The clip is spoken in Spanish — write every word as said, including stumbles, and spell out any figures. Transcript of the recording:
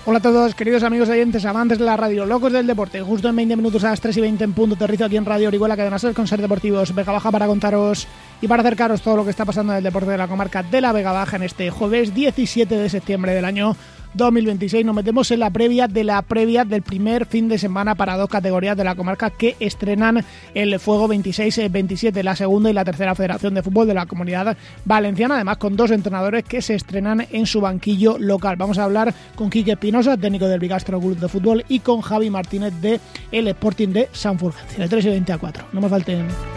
Hola a todos, queridos amigos oyentes, amantes de la radio, locos del deporte. Justo en veinte minutos a las tres y veinte en punto, aterrizo aquí en Radio Orihuela, Cadena Ser con Ser Deportivos Vega Baja para contaros y para acercaros todo lo que está pasando en el deporte de la comarca de la Vega Baja en este jueves diecisiete de septiembre del año dos mil veintiséis. Nos metemos en la previa de la previa del primer fin de semana para dos categorías de la comarca que estrenan el fuego veintiséis veintisiete, la segunda y la tercera federación de fútbol de la Comunidad Valenciana, además con dos entrenadores que se estrenan en su banquillo local. Vamos a hablar con Quique Espinosa, técnico del Bigastro Club de Fútbol, y con Javi Martínez de el Sporting de Sant Fulgencio, de tres y veinte a cuatro. No me falten.